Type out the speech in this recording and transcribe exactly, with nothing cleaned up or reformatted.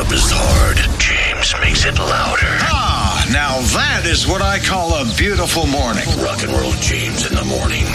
up is hard. James makes it louder. Ah, now that is what I call a beautiful morning. Rock and Roll James in the morning.